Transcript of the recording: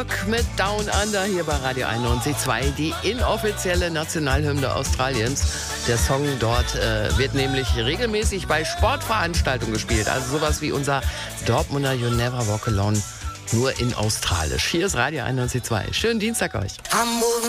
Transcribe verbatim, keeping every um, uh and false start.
Mit Down Under hier bei Radio einundneunzig Komma zwei, die inoffizielle Nationalhymne Australiens. Der Song dort äh, wird nämlich regelmäßig bei Sportveranstaltungen gespielt. Also sowas wie unser Dortmunder You Never Walk Alone, nur in Australisch. Hier ist Radio einundneunzig Komma zwei. Schönen Dienstag euch.